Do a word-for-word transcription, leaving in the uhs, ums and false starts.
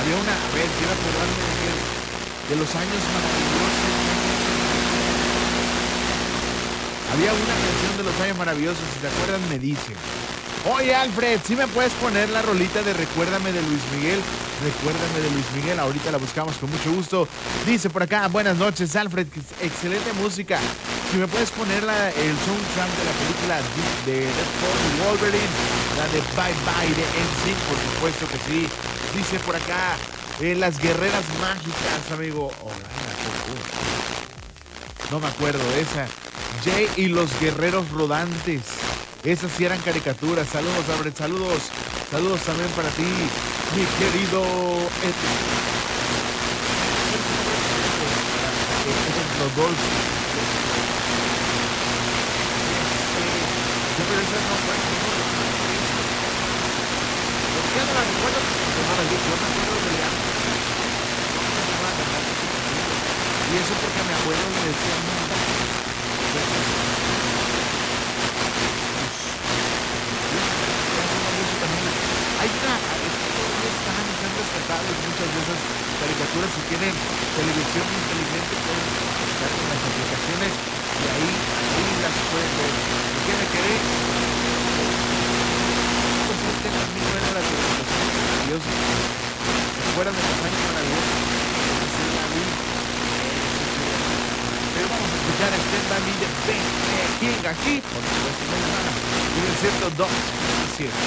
había una, a ver, quiero acordarme de, que- de los años maravillosos. Había una canción de los años maravillosos, si te acuerdas me dicen. Oye Alfred, ¿sí me puedes poner la rolita de Recuérdame de Luis Miguel? Recuérdame de Luis Miguel, ahorita la buscamos con mucho gusto. Dice por acá, buenas noches Alfred, excelente música. Si me puedes poner la, el soundtrack de la película de Deadpool y Wolverine, la de Bye Bye de N Sync, por supuesto que sí. Dice por acá, eh, las guerreras mágicas, amigo. Oh, no me acuerdo de esa. Jay y los guerreros rodantes. Esas sí eran caricaturas. Saludos, Alfred, saludos. Saludos también para ti, mi querido Eti. Rodolfo. Yo pero esa no fue. ¿Por qué no la recuerdo? Yo no la vi, yo me acuerdo de la. Y eso porque a mi abuelo le decían hay una, están, están rescatables muchas de esas caricaturas. Si tienen televisión inteligente pueden estar con las aplicaciones y ahí, ahí las pueden ver. ¿De qué me quedé? Pues no tengo muy buena la televisión maravillosa. Fuera de los años maravillosos. Pero vamos a escuchar a Stand By Me de Ben King aquí, por supuesto, y el ciento dos, siete.